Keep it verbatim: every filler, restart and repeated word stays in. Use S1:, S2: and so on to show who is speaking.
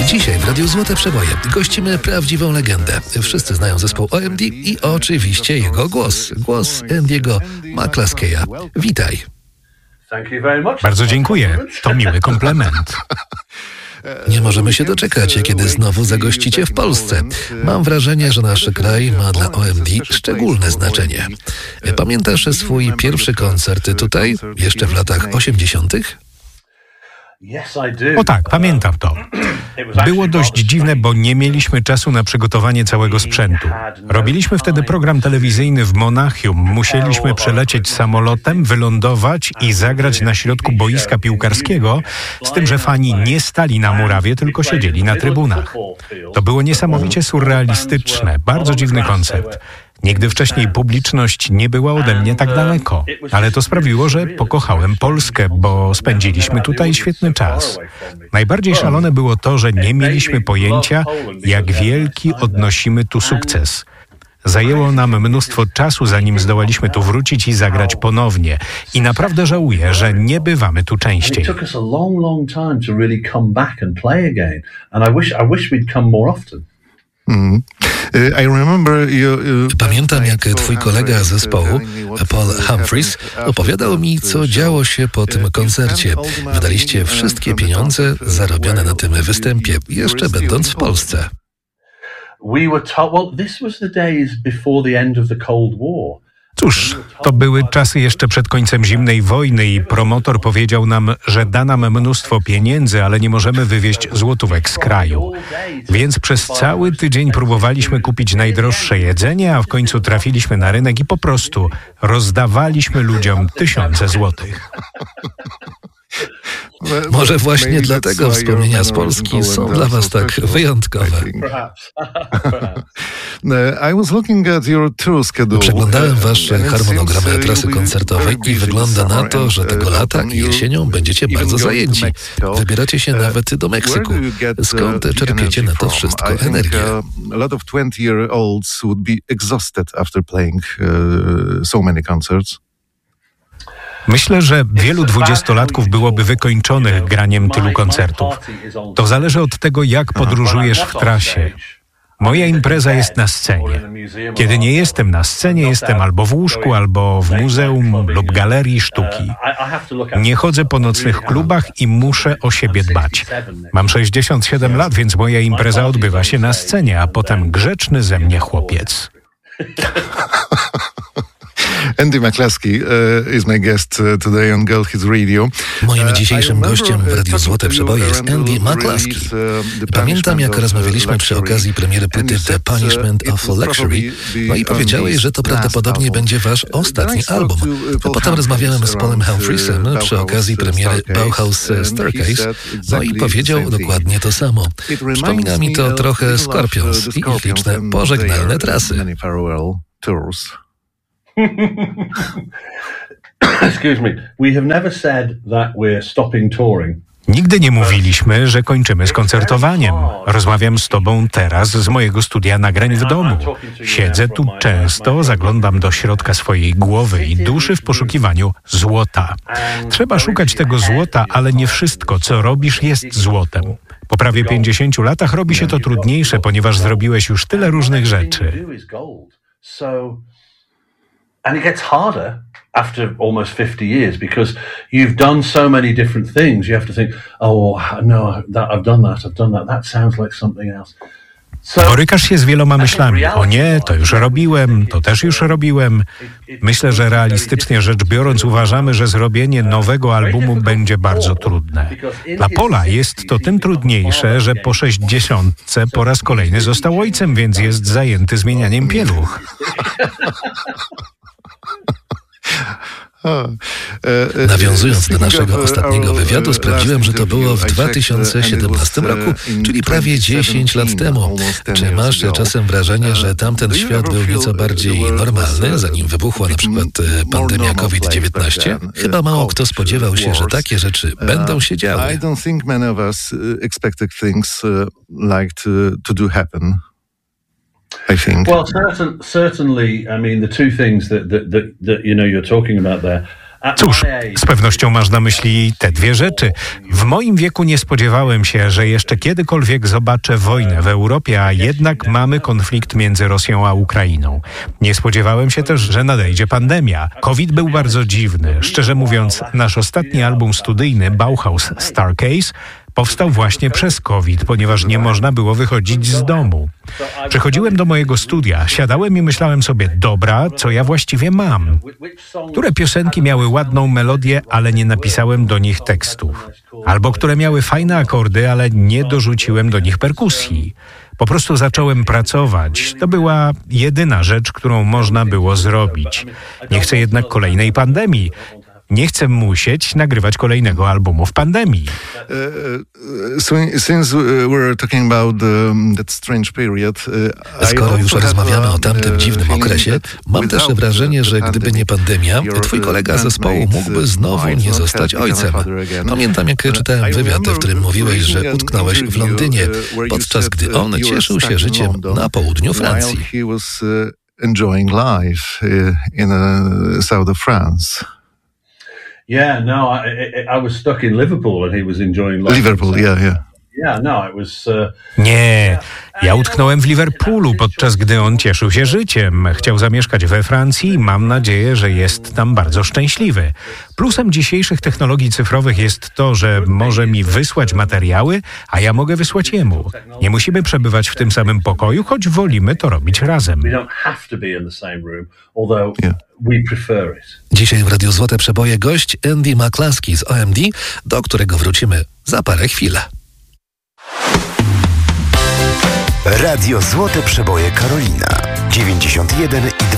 S1: Dzisiaj w Radiu Złote Przeboje gościmy prawdziwą legendę. Wszyscy znają zespół O M D i oczywiście jego głos. Głos Andy'ego McCluskeya. Witaj.
S2: Bardzo dziękuję. To miły komplement.
S1: Nie możemy się doczekać, kiedy znowu zagościcie w Polsce. Mam wrażenie, że nasz kraj ma dla O M D szczególne znaczenie. Pamiętasz swój pierwszy koncert tutaj, jeszcze w latach osiemdziesiątych?
S2: O tak, pamiętam to. Było dość dziwne, bo nie mieliśmy czasu na przygotowanie całego sprzętu. Robiliśmy wtedy program telewizyjny w Monachium. Musieliśmy przelecieć samolotem, wylądować i zagrać na środku boiska piłkarskiego, z tym, że fani nie stali na murawie, tylko siedzieli na trybunach. To było niesamowicie surrealistyczne, bardzo dziwny koncert. Nigdy wcześniej publiczność nie była ode mnie tak daleko, ale to sprawiło, że pokochałem Polskę, bo spędziliśmy tutaj świetny czas. Najbardziej szalone było to, że nie mieliśmy pojęcia, jak wielki odnosimy tu sukces. Zajęło nam mnóstwo czasu, zanim zdołaliśmy tu wrócić i zagrać ponownie. I naprawdę żałuję, że nie bywamy tu częściej.
S3: Mm. I remember you, you,
S1: Pamiętam, jak twój kolega z zespołu, Paul Humphries, opowiadał mi, co działo się po tym koncercie. Wydaliście wszystkie pieniądze zarobione na tym występie, jeszcze będąc w Polsce.
S2: Cóż, to były czasy jeszcze przed końcem zimnej wojny i promotor powiedział nam, że da nam mnóstwo pieniędzy, ale nie możemy wywieźć złotówek z kraju. Więc przez cały tydzień próbowaliśmy kupić najdroższe jedzenie, a w końcu trafiliśmy na rynek i po prostu rozdawaliśmy ludziom tysiące złotych.
S1: Może właśnie dlatego wspomnienia z Polski są dla was tak wyjątkowe. Przeglądałem wasz harmonogram trasy koncertowej i wygląda na to, że tego lata i jesienią będziecie bardzo zajęci. Wybieracie się nawet do Meksyku. Skąd czerpiecie na to wszystko energię?
S2: Myślę, że wielu dwudziestolatków byłoby wykończonych graniem tylu koncertów. To zależy od tego, jak podróżujesz w trasie. Moja impreza jest na scenie. Kiedy nie jestem na scenie, jestem albo w łóżku, albo w muzeum lub galerii sztuki. Nie chodzę po nocnych klubach i muszę o siebie dbać. Mam sześćdziesiąt siedem lat, więc moja impreza odbywa się na scenie, a potem grzeczny ze mnie chłopiec.
S3: Andy McCluskey uh, is my guest uh, today on Gold Hits Radio.
S1: Moim dzisiejszym gościem w Radiu Złote Przeboje jest Andy McCluskey. Pamiętam, jak rozmawialiśmy przy okazji premiery płyty The Punishment of Luxury. No i powiedziałeś, że to prawdopodobnie będzie wasz ostatni album. Potem rozmawiałem z Paulem Humphriesem przy okazji premiery Bauhaus Staircase. No i powiedział dokładnie to samo. Przypomina mi to trochę Scorpions i ich liczne pożegnalne trasy.
S4: Excuse me. We have never said that we're stopping touring.
S2: Nigdy nie mówiliśmy, że kończymy z koncertowaniem. Rozmawiam z tobą teraz z mojego studia nagrań w domu. Siedzę tu często, zaglądam do środka swojej głowy i duszy w poszukiwaniu złota. Trzeba szukać tego złota, ale nie wszystko, co robisz, jest złotem. Po prawie pięćdziesięciu latach robi się to trudniejsze, ponieważ zrobiłeś już tyle różnych rzeczy.
S4: And it gets harder after almost fifty years because you've done so many different things. You have to think, oh, no, that, I've done that, I've done that. That sounds like something else. So,
S2: borykasz się z wieloma myślami. O nie, to już robiłem, to też już robiłem. Myślę, że realistycznie rzecz biorąc uważamy, że zrobienie nowego albumu będzie bardzo trudne. Dla Paula jest to tym trudniejsze, że po sześćdziesiątce po raz kolejny został ojcem, więc jest zajęty zmienianiem pieluch.
S1: Nawiązując do naszego ostatniego wywiadu, sprawdziłem, że to było w dwa tysiące siedemnastym roku, czyli prawie dziesięć lat temu. Czy masz czasem wrażenie, że tamten świat był nieco bardziej normalny, zanim wybuchła na przykład pandemia COVID dziewiętnaście? Chyba mało kto spodziewał się, że takie rzeczy będą się działy.
S3: I don't think many of us expected things like to, to do happen. I think.
S4: Well, certain, certainly, I mean, the two things that, that, that, that you know you're talking about there,
S2: Cóż, z pewnością masz na myśli te dwie rzeczy. W moim wieku nie spodziewałem się, że jeszcze kiedykolwiek zobaczę wojnę w Europie, a jednak mamy konflikt między Rosją a Ukrainą. Nie spodziewałem się też, że nadejdzie pandemia. COVID był bardzo dziwny. Szczerze mówiąc, nasz ostatni album studyjny Bauhaus Starcase powstał właśnie przez COVID, ponieważ nie można było wychodzić z domu. Przychodziłem do mojego studia, siadałem i myślałem sobie, dobra, co ja właściwie mam? Które piosenki miały ładną melodię, ale nie napisałem do nich tekstów? Albo które miały fajne akordy, ale nie dorzuciłem do nich perkusji? Po prostu zacząłem pracować. To była jedyna rzecz, którą można było zrobić. Nie chcę jednak kolejnej pandemii. Nie chcę musieć nagrywać kolejnego albumu w pandemii.
S1: Skoro już rozmawiamy o tamtym dziwnym okresie, mam też wrażenie, że gdyby nie pandemia, twój kolega zespołu mógłby znowu nie zostać ojcem. Pamiętam, jak czytałem wywiad, w którym mówiłeś, że utknąłeś w Londynie, podczas gdy on cieszył się życiem na południu Francji.
S3: Enjoying life in the south of France.
S4: Yeah, no, I, I, I was stuck in Liverpool and he was enjoying life.
S3: Liverpool, yeah, yeah.
S4: Yeah, no, it was, uh...
S2: Nie, ja utknąłem w Liverpoolu, podczas gdy on cieszył się życiem. Chciał zamieszkać we Francji i mam nadzieję, że jest tam bardzo szczęśliwy. Plusem dzisiejszych technologii cyfrowych jest to, że może mi wysłać materiały, a ja mogę wysłać jemu. Nie musimy przebywać w tym samym pokoju, choć wolimy to robić razem.
S1: Dzisiaj w Radiu Złote Przeboje gość Andy McCluskey z O M D, do którego wrócimy za parę chwil.
S5: Radio Złote Przeboje Karolina dziewięćdziesiąt jeden i dwa.